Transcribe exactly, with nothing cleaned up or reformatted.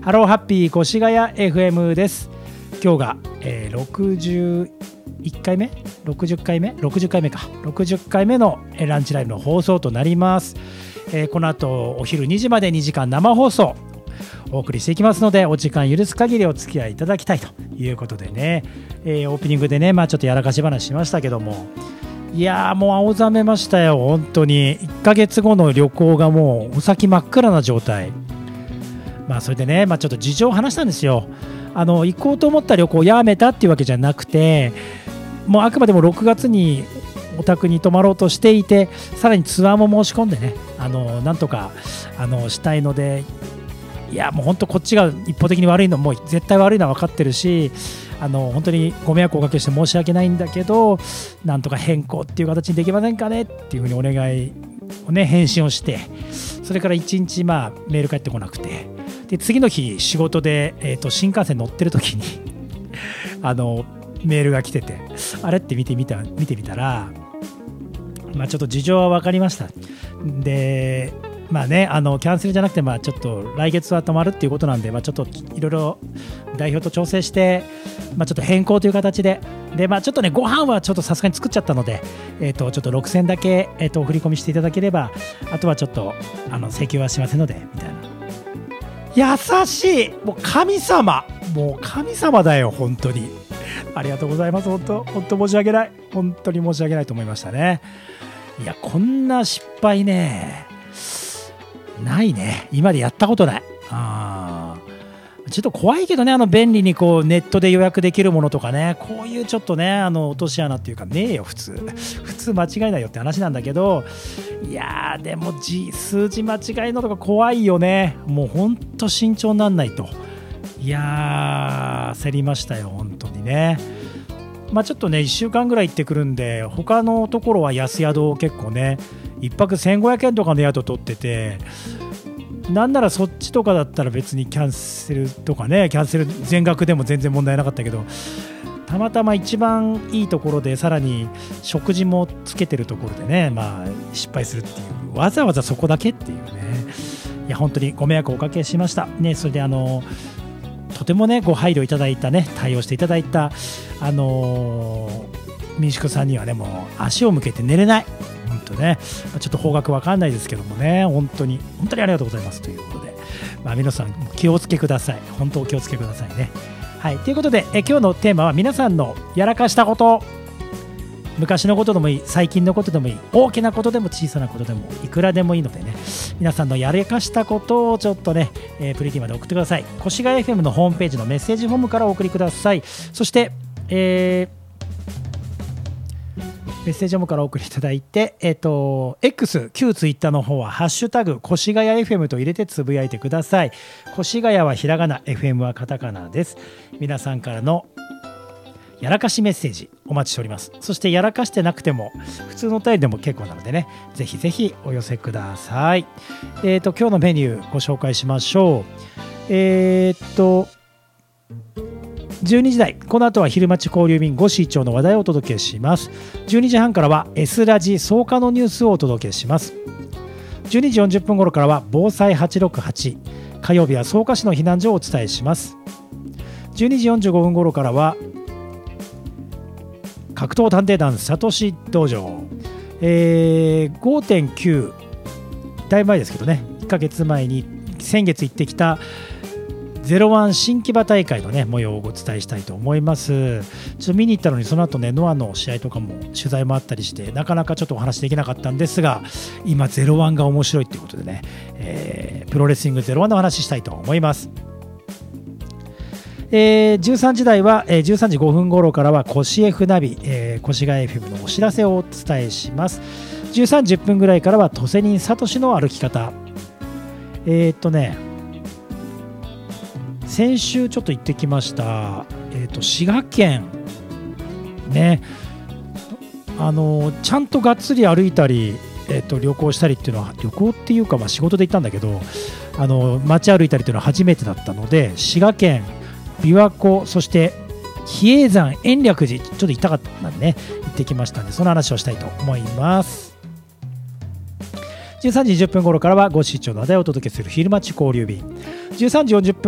ハローハッピー越谷 エフエム です。今日が、えー、ろくじゅういっかいめろくじゅっかいめろくじゅっかいめかろくじゅっかいめのランチライブの放送となります。えー、この後お昼にじまでにじかん生放送お送りしていきますので、お時間許す限りお付き合いいただきたいということでね、えー、オープニングでね、まあ、ちょっとやらかし話しましたけども、いやーもう青ざめましたよ。本当にいっかげつごの旅行がもうお先真っ暗な状態。まあそれでね、まあ、ちょっと事情を話したんですよ。あの行こうと思った旅行をやめたっていうわけじゃなくて、もうあくまでもろくがつにお宅に泊まろうとしていて、さらにツアーも申し込んでね、あのなんとかあのしたいので、いやもう本当こっちが一方的に悪いのもう絶対悪いのは分かってるし、あの本当にご迷惑をおかけして申し訳ないんだけど、なんとか変更っていう形にできませんかねっていうふうにお願いをね返信をして、それからいちにちまあメール返ってこなくて、で次の日仕事で、えー、と新幹線乗ってる時にあのメールが来てて、あれって見てみた見てみたら、まあ、ちょっと事情は分かりました。でまあね、あのキャンセルじゃなくて、まあちょっと来月は泊まるっていうことなんで、まあ、ちょっといろいろ代表と調整して、まあ、ちょっと変更という形で、でまあ、ちょっとねご飯はちょっとさすがに作っちゃったので、えー、とちょっとろくせんだけ、えー、とお振り込みしていただければ、あとはちょっとあの請求はしませんのでみたいな。優しい、もう神様、もう神様だよ本当に。ありがとうございます。本当本当申し訳ない、本当に申し訳ないと思いましたね。いやこんな失敗ねないね、今までやったことない。あちょっと怖いけどね、あの便利にこうネットで予約できるものとかね、こういうちょっとねあの落とし穴っていうかねえよ、普通普通間違いないよって話なんだけど、いやーでも字数字間違いのとか怖いよね。もうほんと慎重になんないと。いやー焦りましたよ本当にね。まあちょっとねいっしゅうかんぐらい行ってくるんで、他のところは安宿を結構ねいっぱくせんごひゃくえんとかの宿取ってて、なんならそっちとかだったら別にキャンセルとかね、キャンセル全額でも全然問題なかったけど、たまたま一番いいところでさらに食事もつけてるところでね、まあ失敗するっていう、わざわざそこだけっていうね。いや本当にご迷惑をおかけしましたね。それであのとてもねご配慮いただいたね、対応していただいたあのー、民宿さんにはねもう足を向けて寝れない。本当ね、ちょっと方角わかんないですけどもね、本当に本当にありがとうございますということで、まあ、皆さん気をつけください。本当お気をつけくださいね。はい、ということでえ今日のテーマは、皆さんのやらかしたこと、昔のことでもいい、最近のことでもいい、大きなことでも小さなことでもいくらでもいいのでね、皆さんのやらかしたことをちょっとね、えー、プリティまで送ってください。越谷 エフエム のホームページのメッセージフォームからお送りください。そして、えーメッセージフォームからお送りいただいて、えっと、X、旧ツイッターの方は、ハッシュタグ、越谷 エフエム と入れてつぶやいてください。越谷はひらがな、エフエム はカタカナです。皆さんからのやらかしメッセージお待ちしております。そしてやらかしてなくても、普通のお便りでも結構なのでね、ぜひぜひお寄せください。えっと、今日のメニューご紹介しましょう。えっと、じゅうにじ台、この後は昼町交流便ご市長の話題をお届けします。じゅうにじはんからは S ラジ草加のニュースをお届けします。じゅうにじよんじゅっぷん頃からは防災はちろくはち、火曜日は草加市の避難所をお伝えします。じゅうにじよんじゅうごふん頃からは格闘探偵団サトシ道場、えー、ごてんきゅう、だいぶ前ですけどね、いっかげつまえに先月行ってきたゼロワン新木場大会のね模様をお伝えしたいと思います。ちょっと見に行ったのに、その後ねノアの試合とかも取材もあったりして、なかなかちょっとお話できなかったんですが、今ゼロワンが面白いということでね、えー、プロレスリングゼロワンの話したいと思います。えー、じゅうさんじ台は、えー、じゅうさんじごふん頃からは越 F ナビ、えー、越谷 エフエム のお知らせをお伝えします。じゅうさんじじゅっぷんぐらいからは土瀬人サトシの歩き方。えー、っとね先週ちょっと行ってきました、えー、と滋賀県ね、あのちゃんとがっつり歩いたり、えー、と旅行したりっていうのは、旅行っていうかまあ仕事で行ったんだけど、あの街歩いたりっていうのは初めてだったので、滋賀県琵琶湖、そして比叡山延暦寺、ちょっと行きたかったんでね行ってきましたんで、その話をしたいと思います。じゅうさんじじゅっぷん頃からはご視聴の話題をお届けする昼町交流便。じゅうさんじよんじゅっぷん